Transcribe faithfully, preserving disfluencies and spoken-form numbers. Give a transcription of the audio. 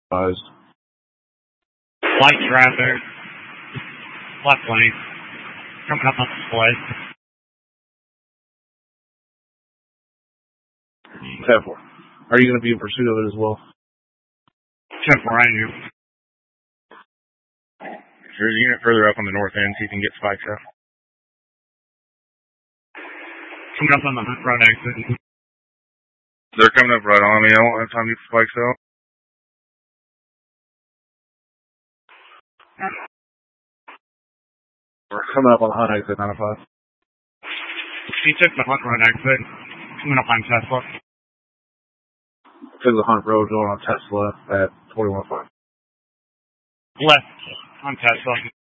advised. Light traffic. Left lane. Coming up on display. ten four. Are you going to be in pursuit of it as well? ten four, I am. There's a unit further up on the north end, so you can get spikes out. Coming up on the front exit. They're coming up right on me. I won't have time to get the spikes out. We're coming up on the Hunt exit, nine oh five. He took the Hunt Run exit. Coming up on Tesla. Took the Hunt Road going on Tesla at twenty-one oh five. Left on Tesla.